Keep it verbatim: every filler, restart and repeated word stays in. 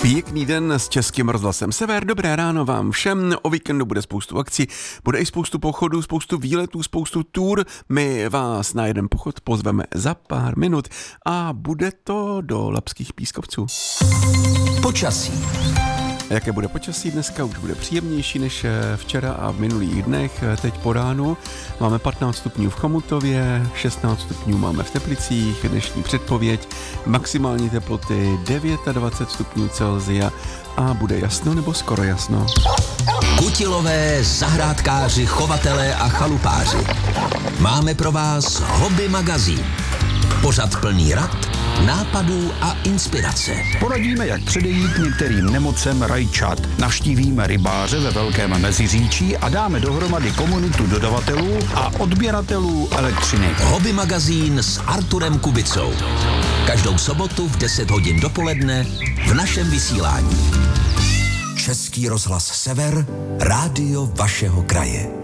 Pěkný den s Českým rozhlasem Sever, dobré ráno vám všem, o víkendu bude spoustu akcí, bude i spoustu pochodů, spoustu výletů, spoustu tour, my vás na jeden pochod pozveme za pár minut a bude to do Labských pískovců. Počasí. Jaké bude počasí dneska? Už bude příjemnější než včera a v minulých dnech. Teď po ránu máme patnáct stupňů v Chomutově, šestnáct stupňů máme v Teplicích, dnešní předpověď, maximální teploty dvacet devět stupňů Celsia a bude jasno nebo skoro jasno. Kutilové, zahrádkáři, chovatelé a chalupáři. Máme pro vás Hobby magazín. Pořad plný rad, nápadů a inspirace. Poradíme, jak předejít některým nemocem rajčat. Navštívíme rybáře ve Velkém Meziříčí a dáme dohromady komunitu dodavatelů a odběratelů elektřiny. Hobby magazín s Arturem Kubicou. Každou sobotu v deset hodin dopoledne v našem vysílání. Český rozhlas Sever, rádio vašeho kraje.